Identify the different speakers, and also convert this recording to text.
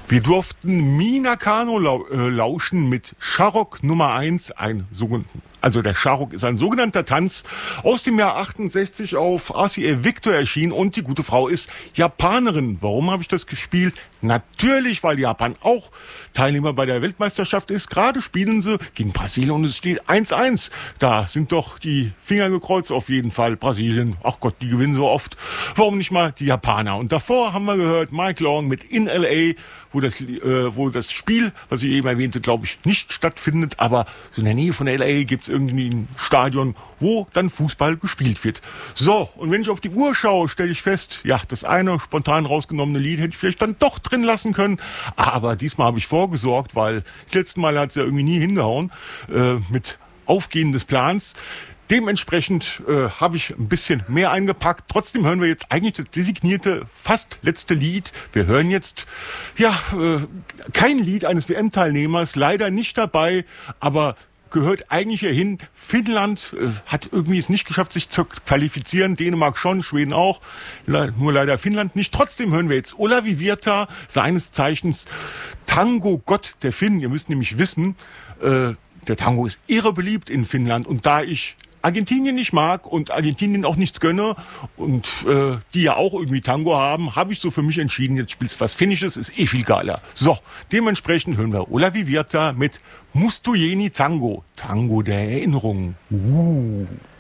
Speaker 1: Wir durften Mina Kano lauschen mit Sharok Nummer 1, also der Sharok ist ein sogenannter Tanz aus dem Jahr 68 auf RCA Victor erschienen und die gute Frau ist Japanerin. Warum habe ich das gespielt? Natürlich, weil Japan auch Teilnehmer bei der Weltmeisterschaft ist. Gerade spielen sie gegen Brasilien und es steht 1-1. Da sind doch die Finger gekreuzt auf jeden Fall. Brasilien, ach Gott, die gewinnen so oft. Warum nicht mal die Japaner? Und davor haben wir gehört Mike Long mit In L.A., wo das Spiel, was ich eben erwähnte, glaube ich, nicht stattfindet, aber so in der Nähe von L.A. gibt es irgendwie ein Stadion, wo dann Fußball gespielt wird. So, und wenn ich auf die Uhr schaue, stelle ich fest, ja, das eine spontan rausgenommene Lied hätte ich vielleicht dann doch drin lassen können, aber diesmal habe ich vorgesorgt, weil das letzte Mal hat es ja irgendwie nie hingehauen mit Aufgehen des Plans. Dementsprechend habe ich ein bisschen mehr eingepackt. Trotzdem hören wir jetzt eigentlich das designierte, fast letzte Lied. Wir hören jetzt, kein Lied eines WM-Teilnehmers, leider nicht dabei, aber gehört eigentlich hierhin. Finnland hat irgendwie es nicht geschafft, sich zu qualifizieren. Dänemark schon, Schweden auch. Nur leider Finnland nicht. Trotzdem hören wir jetzt Olavi Virta, seines Zeichens Tango-Gott der Finnen. Ihr müsst nämlich wissen, der Tango ist irre beliebt in Finnland. Und da ich Argentinien nicht mag und Argentinien auch nichts gönne und die ja auch irgendwie Tango haben, habe ich so für mich entschieden, jetzt spielst du was Finnisches, ist viel geiler. So, dementsprechend hören wir Olavi Virta mit Mustu Jeni Tango. Tango der Erinnerung.